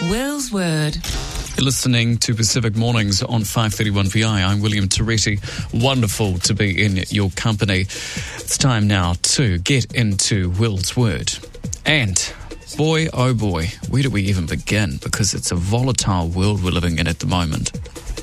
Will's Word. You're listening to Pacific Mornings on 531 VI. I'm William Toretti. Wonderful to be in your company. It's time now to get into Will's Word. And boy, oh boy, where do we even begin? Because it's a volatile world we're living in at the moment.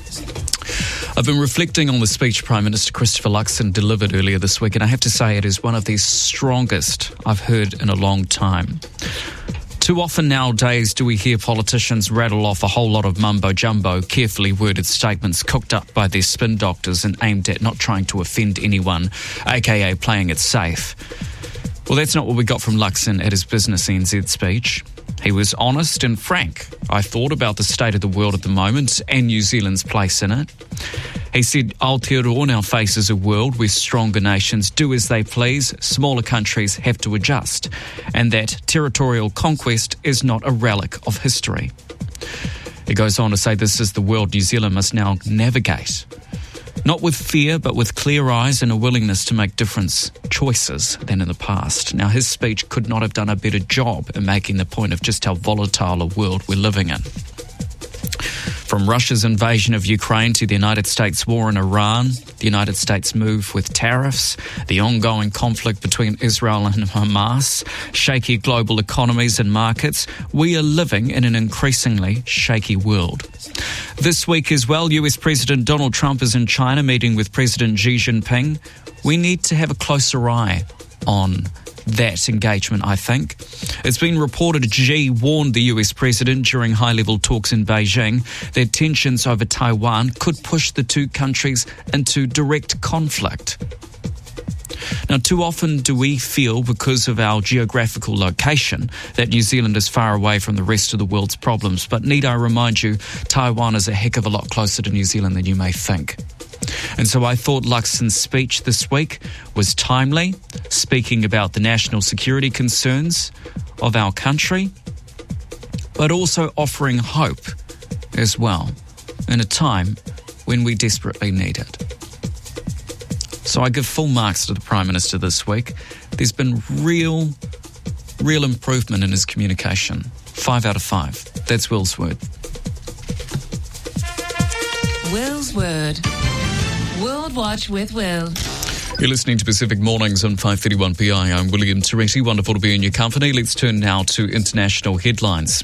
I've been reflecting on the speech Prime Minister Christopher Luxon delivered earlier this week, and I have to say it is one of the strongest I've heard in a long time. Too often nowadays do we hear politicians rattle off a whole lot of mumbo-jumbo, carefully worded statements cooked up by their spin doctors and aimed at not trying to offend anyone, aka playing it safe. Well, that's not what we got from Luxon at his Business NZ speech. He was honest and frank, I thought, about the state of the world at the moment and New Zealand's place in it. He said, Aotearoa now faces a world where stronger nations do as they please, smaller countries have to adjust, and that territorial conquest is not a relic of history. He goes on to say this is the world New Zealand must now navigate. Not with fear, but with clear eyes and a willingness to make different choices than in the past. Now, his speech could not have done a better job in making the point of just how volatile a world we're living in. From Russia's invasion of Ukraine to the United States war in Iran, the United States move with tariffs, the ongoing conflict between Israel and Hamas, shaky global economies and markets, we are living in an increasingly shaky world. This week as well, US President Donald Trump is in China meeting with President Xi Jinping. We need to have a closer eye on that engagement, I think. It's been reported Xi warned the US president during high-level talks in Beijing that tensions over Taiwan could push the two countries into direct conflict. Now, too often do we feel, because of our geographical location, that New Zealand is far away from the rest of the world's problems. But need I remind you, Taiwan is a heck of a lot closer to New Zealand than you may think. And so I thought Luxon's speech this week was timely, speaking about the national security concerns of our country, but also offering hope as well in a time when we desperately need it. So I give full marks to the Prime Minister this week. There's been real improvement in his communication. 5 out of 5. That's Will's Word. Will's Word. World Watch with Will. You're listening to Pacific Mornings on 531 PI. I'm William Toretti. Wonderful to be in your company. Let's turn now to international headlines.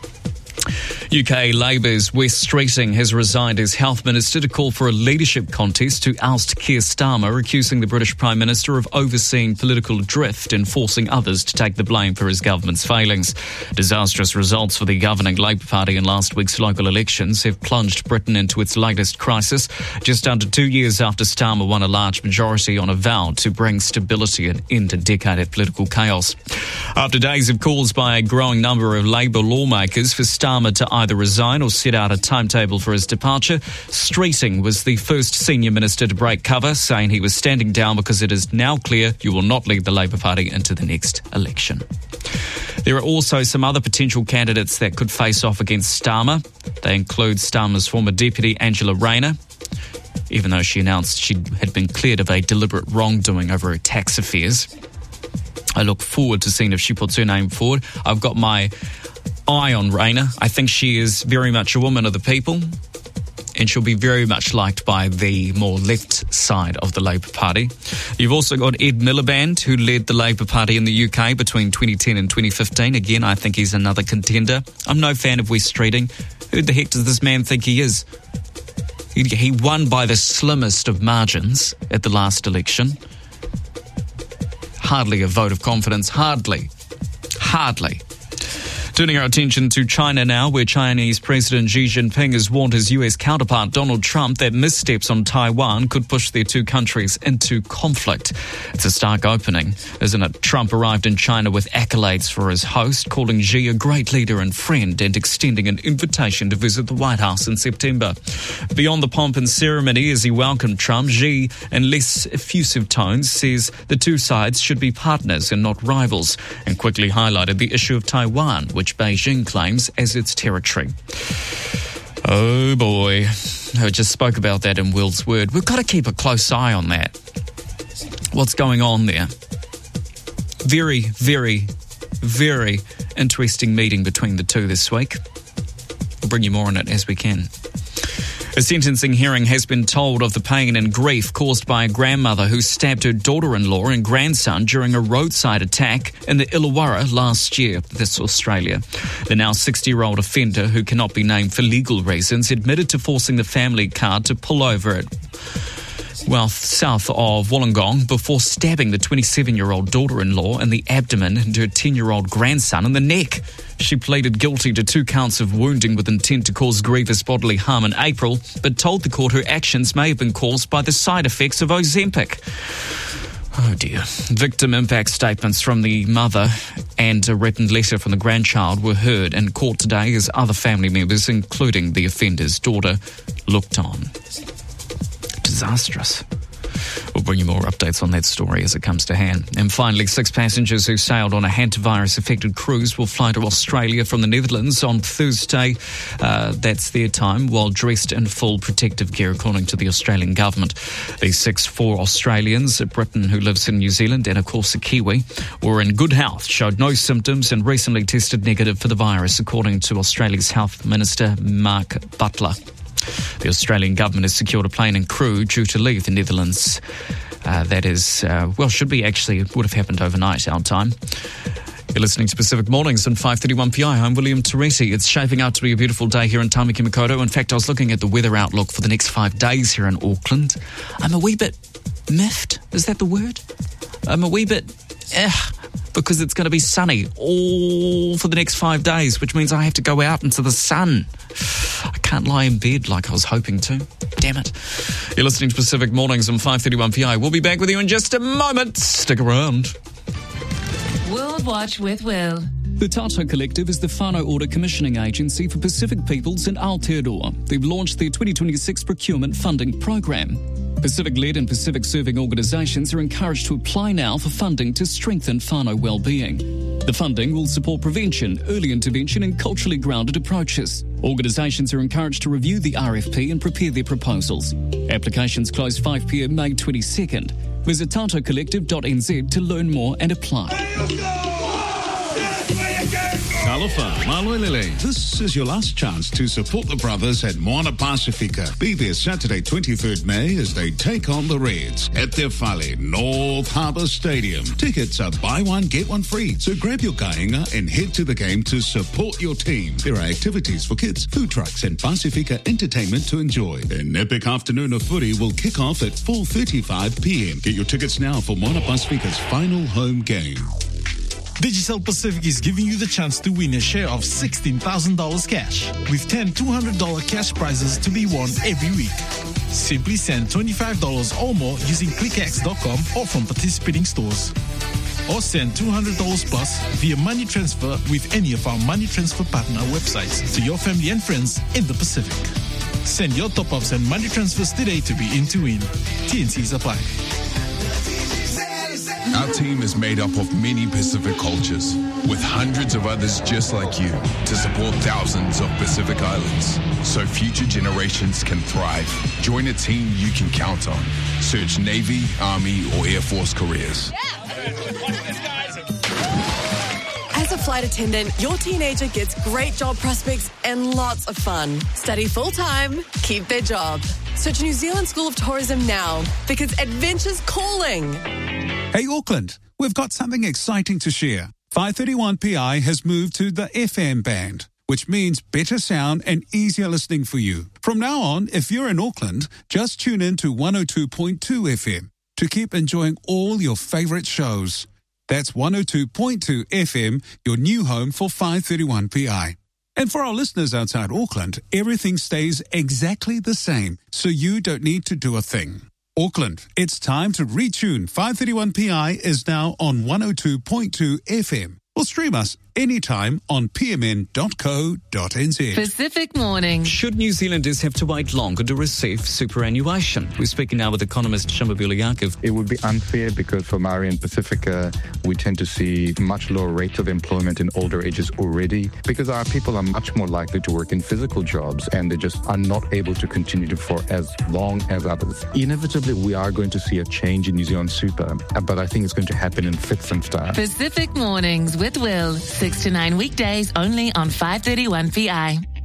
UK Labour's Wes Streeting has resigned as Health Minister to call for a leadership contest to oust Keir Starmer, accusing the British Prime Minister of overseeing political drift and forcing others to take the blame for his government's failings. Disastrous results for the governing Labour Party in last week's local elections have plunged Britain into its latest crisis, just under 2 years after Starmer won a large majority on a vow to bring stability and end a decade of political chaos. After days of calls by a growing number of Labour lawmakers for Starmer to either resign or set out a timetable for his departure, Streeting was the first senior minister to break cover, saying he was standing down because it is now clear you will not lead the Labour Party into the next election. There are also some other potential candidates that could face off against Starmer. They include Starmer's former deputy, Angela Rayner, even though she announced she had been cleared of a deliberate wrongdoing over her tax affairs. I look forward to seeing if she puts her name forward. I've got my eye on Rayner. I think she is very much a woman of the people, and she'll be very much liked by the more left side of the Labour Party. You've also got Ed Miliband, who led the Labour Party in the UK between 2010 and 2015. Again, I think he's another contender. I'm no fan of Wes Streeting. Who the heck does this man think he is? He won by the slimmest of margins at the last election. Hardly a vote of confidence. Hardly. Turning our attention to China now, where Chinese President Xi Jinping has warned his US counterpart Donald Trump that missteps on Taiwan could push their two countries into conflict. It's a stark opening, isn't it? Trump arrived in China with accolades for his host, calling Xi a great leader and friend and extending an invitation to visit the White House in September. Beyond the pomp and ceremony as he welcomed Trump, Xi, in less effusive tones, says the two sides should be partners and not rivals, and quickly highlighted the issue of Taiwan, which Beijing claims as its territory. Oh boy, I just spoke about that in Will's Word. We've got to keep a close eye on that. What's going on there? Very, very, very interesting meeting between the two this week. We'll bring you more on it as we can. A sentencing hearing has been told of the pain and grief caused by a grandmother who stabbed her daughter-in-law and grandson during a roadside attack in the Illawarra last year. This Australia. The now 60-year-old offender, who cannot be named for legal reasons, admitted to forcing the family car to pull over at south of Wollongong before stabbing the 27-year-old daughter-in-law in the abdomen and her 10-year-old grandson in the neck. She pleaded guilty to 2 counts of wounding with intent to cause grievous bodily harm in April, but told the court her actions may have been caused by the side effects of Ozempic. Oh dear. Victim impact statements from the mother and a written letter from the grandchild were heard in court today as other family members, including the offender's daughter, looked on. Disastrous. We'll bring you more updates on that story as it comes to hand. And finally, 6 passengers who sailed on a hantavirus-affected cruise will fly to Australia from the Netherlands on Thursday. That's their time, while dressed in full protective gear, according to the Australian government. These 4 Australians, a Briton who lives in New Zealand and, of course, a Kiwi, were in good health, showed no symptoms and recently tested negative for the virus, according to Australia's Health Minister, Mark Butler. The Australian government has secured a plane and crew due to leave the Netherlands. Would have happened overnight, our time. You're listening to Pacific Mornings on 531 PI. I'm William Teresi. It's shaping out to be a beautiful day here in Tamaki Makaurau. In fact, I was looking at the weather outlook for the next 5 days here in Auckland. I'm a wee bit miffed. Is that the word? I'm a wee bit because it's going to be sunny all for the next 5 days, which means I have to go out into the sun. I can't lie in bed like I was hoping to. Damn it. You're listening to Pacific Mornings on 531 PI. We'll be back with you in just a moment. Stick around. World Watch with Will. The Tato Collective is the whānau order commissioning agency for Pacific peoples in Aotearoa. They've launched their 2026 procurement funding program. Pacific-led and Pacific-serving organisations are encouraged to apply now for funding to strengthen whānau well-being. The funding will support prevention, early intervention and culturally grounded approaches. Organisations are encouraged to review the RFP and prepare their proposals. Applications close 5 p.m. May 22nd. Visit tatocollective.nz to learn more and apply. Alofa, Maloelele. This is your last chance to support the brothers at Moana Pacifica. Be there Saturday, 23rd May, as they take on the Reds at Te Whale, North Harbour Stadium. Tickets are buy one, get one free. So grab your kāinga and head to the game to support your team. There are activities for kids, food trucks and Pacifica entertainment to enjoy. An epic afternoon of footy will kick off at 4:35 p.m. Get your tickets now for Moana Pacifica's final home game. Digicel Pacific is giving you the chance to win a share of $16,000 cash, with 10 $200 cash prizes to be won every week. Simply send $25 or more using clickx.com or from participating stores. Or send $200 plus via money transfer with any of our money transfer partner websites to your family and friends in the Pacific. Send your top-ups and money transfers today to be in to win. TNCs apply. Our team is made up of many Pacific cultures, with hundreds of others just like you, to support thousands of Pacific islands, so future generations can thrive. Join a team you can count on. Search Navy, Army, or Air Force careers. As a flight attendant, your teenager gets great job prospects and lots of fun. Study full-time, keep their job. Search New Zealand School of Tourism now, because adventure's calling. Hey Auckland, we've got something exciting to share. 531 PI has moved to the FM band, which means better sound and easier listening for you. From now on, if you're in Auckland, just tune in to 102.2 FM to keep enjoying all your favourite shows. That's 102.2 FM, your new home for 531 PI. And for our listeners outside Auckland, everything stays exactly the same, so you don't need to do a thing. Auckland, it's time to retune. 531 PI is now on 102.2 FM. Or stream us anytime on pmn.co.nz. Pacific Morning. Should New Zealanders have to wait longer to receive superannuation? We're speaking now with economist Shamabila Yaakov. It would be unfair because for Maori and Pacifica, we tend to see much lower rates of employment in older ages already because our people are much more likely to work in physical jobs and they just are not able to continue for as long as others. Inevitably, we are going to see a change in New Zealand super, but I think it's going to happen in fits and starts. Pacific Mornings with Will, 6 to 9 weekdays only on 531 PI.